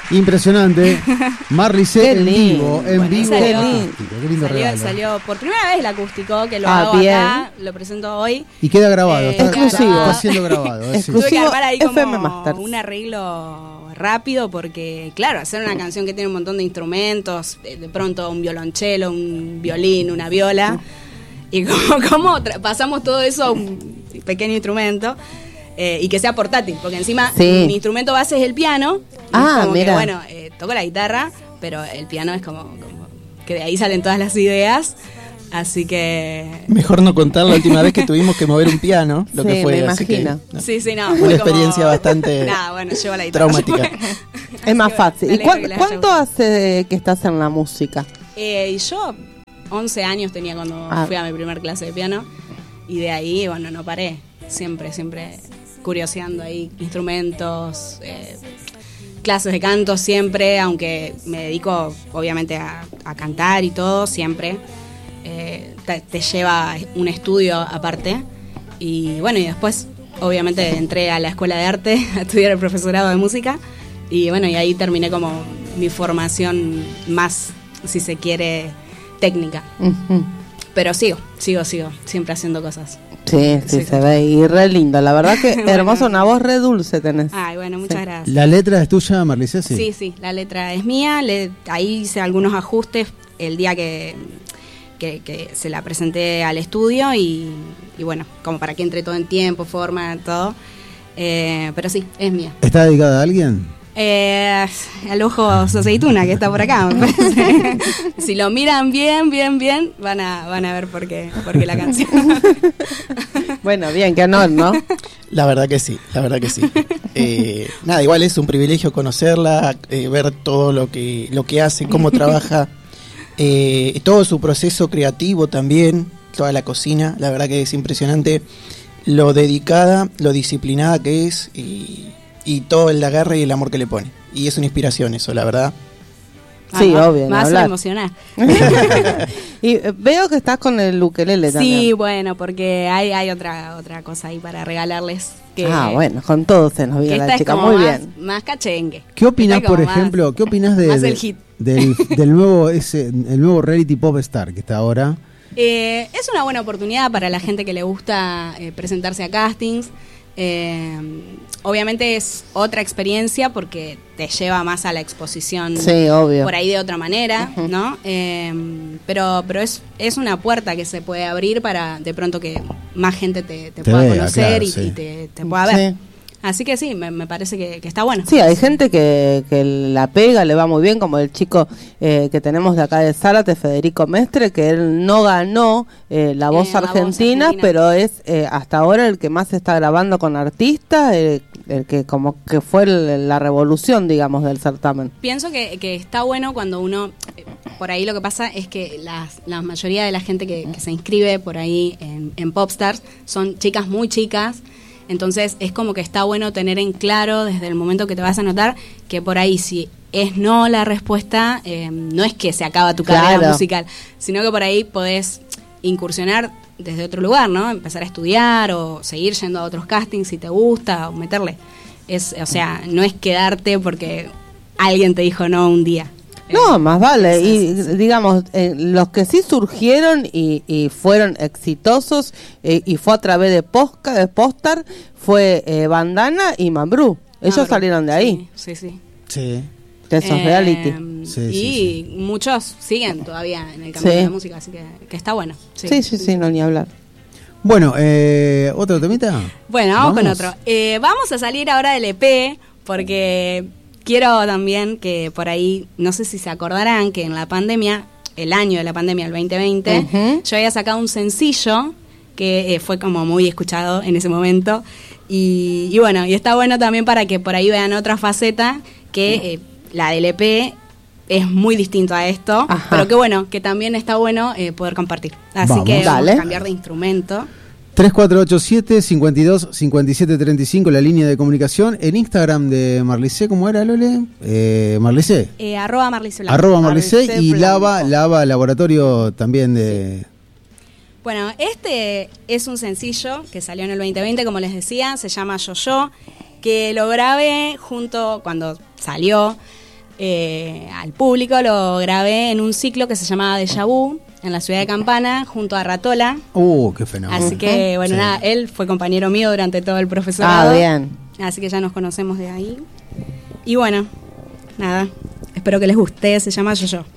Impresionante. Marlicé en vivo. Salió, Qué lindo regalo. Salió por primera vez el acústico, que lo hago bien. acá, lo presento hoy. Y queda grabado. Exclusivo. Está siendo grabado. Tuve que armar ahí FM como Masters. un arreglo rápido porque, claro, hacer una canción que tiene un montón de instrumentos, de pronto un violonchelo, un violín, una viola, y cómo pasamos todo eso a un pequeño instrumento. Y que sea portátil, porque encima mi instrumento base es el piano. Mira. Que, bueno, toco la guitarra, pero el piano es como que de ahí salen todas las ideas. Así que... Mejor no contar la última vez que tuvimos que mover un piano, lo que fue. Me así imagino. que, Sí, no. Una experiencia bastante llevo la guitarra. traumática. Es más fácil. ¿Y cuánto hace que estás en la música? Y yo 11 años tenía cuando fui a mi primer clase de piano. Y de ahí, bueno, no paré. Siempre curioseando ahí instrumentos, clases de canto siempre, aunque me dedico obviamente a cantar y todo, siempre te lleva un estudio aparte. Y bueno, y después obviamente entré a la escuela de arte a estudiar el profesorado de música y bueno, y ahí terminé como mi formación más, si se quiere, técnica. Pero sigo siempre haciendo cosas. Sí, se ve y re lindo. La verdad que hermoso, una voz re dulce tenés. Ay, bueno, muchas gracias. ¿La letra es tuya, Marlicé? Sí, la letra es mía. Ahí hice algunos ajustes el día que se la presenté al estudio y bueno, como para que entre todo en tiempo, forma, todo. Pero sí, es mía. ¿Está dedicada a alguien? Al ojo Soseituna que está por acá, me parece. Si lo miran bien, van a ver por qué la canción. Bueno, bien, qué honor, ¿no? La verdad que sí. Nada, igual es un privilegio conocerla, ver todo lo que hace, cómo trabaja, todo su proceso creativo también, toda la cocina. La verdad que es impresionante lo dedicada, lo disciplinada que es y todo el agarre y el amor que le pone. Y es una inspiración eso, la verdad. Sí, obvio. Me hace emocionar. Y veo que estás con el ukelele también. Sí, bueno, porque hay otra cosa ahí para regalarles. Bueno, con todo se nos viene la chica, muy bien. Más cachengue. ¿Qué opinás, por ejemplo, el hit. del nuevo el nuevo reality pop star que está ahora? Es una buena oportunidad para la gente que le gusta presentarse a castings. Obviamente es otra experiencia porque te lleva más a la exposición, sí, obvio, por ahí de otra manera, ¿no? Pero es una puerta que se puede abrir para de pronto que más gente te pueda vea, conocer, claro, y te pueda ver. Sí. Así que sí, me parece que está bueno. Sí, hay gente que la pega, le va muy bien, como el chico que tenemos de acá de Zárate, Federico Mestre, que él no ganó la Voz Argentina, pero es hasta ahora el que más está grabando con artistas, el que como que fue la revolución, digamos, del certamen. Pienso que está bueno cuando uno, por ahí lo que pasa es que la mayoría de la gente que se inscribe por ahí en Popstars son chicas muy chicas. Entonces es como que está bueno tener en claro desde el momento que te vas a anotar que por ahí si es no la respuesta, no es que se acaba tu carrera musical, sino que por ahí podés incursionar desde otro lugar, ¿no? Empezar a estudiar o seguir yendo a otros castings si te gusta o meterle. O sea, no es quedarte porque alguien te dijo no un día. No, más vale. Y digamos, los que sí surgieron y fueron exitosos y fue a través de Postar fue Bandana y Mambrú. Ellos salieron de ahí. Sí. De esos reality. Y muchos siguen todavía en el camino de la música, así que está bueno. Sí, no ni hablar. Bueno, ¿otro temita? Bueno, vamos con otro. Vamos a salir ahora del EP porque... Quiero también que por ahí, no sé si se acordarán que en la pandemia, el año de la pandemia, el 2020, yo había sacado un sencillo que fue como muy escuchado en ese momento. Y bueno, y está bueno también para que por ahí vean otra faceta que la del EP es muy distinto a esto. Ajá. Pero que bueno, que también está bueno poder compartir. Así que vamos a cambiar de instrumento. 3487-525735, la línea de comunicación. En Instagram de Marlicé, ¿cómo era, Lole? Marlicé. @Marlicé Blanco. @Marlicé y Lava Laboratorio también de... Bueno, este es un sencillo que salió en el 2020, como les decía, se llama Yo, que lo grabé cuando salió, al público, lo grabé en un ciclo que se llamaba Déjà Vu, en la ciudad de Campana, junto a Ratola. Qué fenómeno. Así que, bueno, nada, él fue compañero mío durante todo el profesorado. Bien. Así que ya nos conocemos de ahí. Y bueno, nada, espero que les guste, se llama Yo-Yo.